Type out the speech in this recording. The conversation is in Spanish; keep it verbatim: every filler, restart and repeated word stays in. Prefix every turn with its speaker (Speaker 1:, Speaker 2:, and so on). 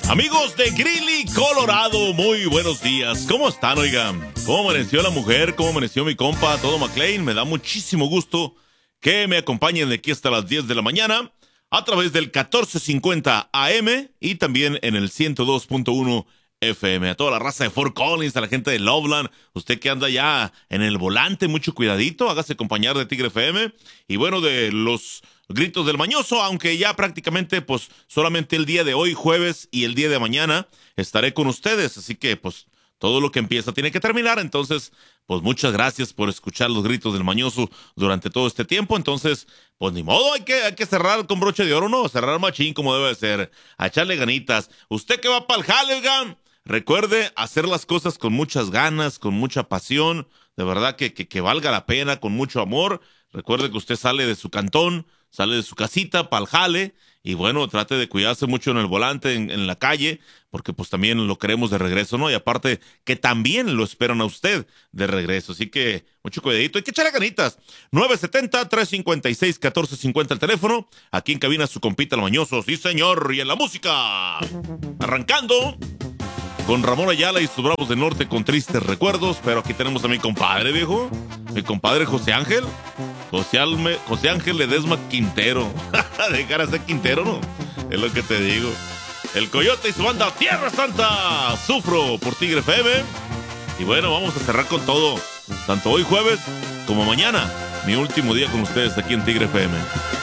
Speaker 1: Amigos de Greeley, Colorado, muy buenos días. ¿Cómo están, oigan? ¿Cómo amaneció la mujer? ¿Cómo amaneció mi compa, todo McLean? Me da muchísimo gusto que me acompañen de aquí hasta las diez de la mañana a través del catorce cincuenta A M y también en el ciento dos punto uno F M. A toda la raza de Fort Collins, a la gente de Loveland, usted que anda ya en el volante, mucho cuidadito, hágase acompañar de Tigre F M. Y bueno, de los gritos del mañoso, aunque ya prácticamente pues solamente el día de hoy, jueves, y el día de mañana estaré con ustedes, así que pues todo lo que empieza tiene que terminar. Entonces pues muchas gracias por escuchar los gritos del mañoso durante todo este tiempo. Entonces pues ni modo, hay que, hay que cerrar con broche de oro, ¿no? Cerrar machín como debe de ser, a echarle ganitas. Usted que va para el jale, oigan, recuerde hacer las cosas con muchas ganas, con mucha pasión, de verdad que, que, que valga la pena, con mucho amor. Recuerde que usted sale de su cantón, sale de su casita para el jale, y bueno, trate de cuidarse mucho en el volante, en, en la calle, porque pues también lo queremos de regreso, ¿no? Y aparte que también lo esperan a usted de regreso, así que mucho cuidadito, hay que echarle ganitas. nueve siete cero, tres cinco seis, uno cuatro cinco cero el teléfono, aquí en cabina su compita el mañoso, sí señor, y en la música, arrancando con Ramón Ayala y sus Bravos del Norte con tristes recuerdos, pero aquí tenemos a mi compadre, viejo, mi compadre José Ángel, José, Alme, José Ángel Ledesma Quintero, de cara a ser Quintero, ¿no? Es lo que te digo. El Coyote y su banda Tierra Santa, Sufro por Tigre F M, y bueno, vamos a cerrar con todo, tanto hoy jueves como mañana, mi último día con ustedes aquí en Tigre F M.